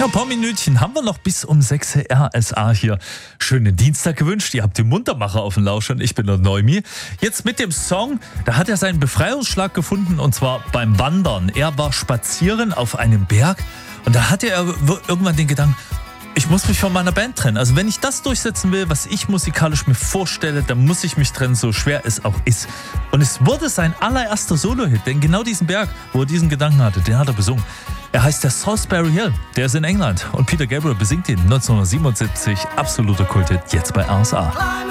Ein paar Minütchen haben wir noch bis um 6 RSA hier. Schönen Dienstag gewünscht. Ihr habt die Muntermacher auf dem Lauschern. Ich bin der Neumi. Jetzt mit dem Song, da hat er seinen Befreiungsschlag gefunden und zwar beim Wandern. Er war spazieren auf einem Berg und da hatte er irgendwann den Gedanken, ich muss mich von meiner Band trennen. Also wenn ich das durchsetzen will, was ich musikalisch mir vorstelle, dann muss ich mich trennen, so schwer es auch ist. Und es wurde sein allererster Solo-Hit, denn genau diesen Berg, wo er diesen Gedanken hatte, den hat er besungen. Er heißt der Salisbury Hill, der ist in England und Peter Gabriel besingt ihn 1977, absoluter Kulthit, jetzt bei RSA.